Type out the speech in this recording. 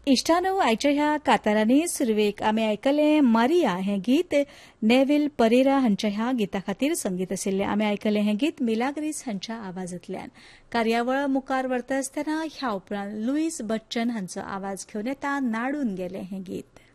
इश्टानो आयच्या ह्या कातारांनी सुरवेक आमी आयकले मारिया हें गीत नेविल परेरा हांच्या ह्या गिता खातीर संगीत आशिल्लें. आमी आयकले हें गीत मिलाग्रीस हांच्या आवाजांतल्यान. कार्यावळ मुखार व्हरता आसतना ह्या उपरांत लुईस बच्चन हांचो आवाज घेवन येता नाडून गेलें हें गीत.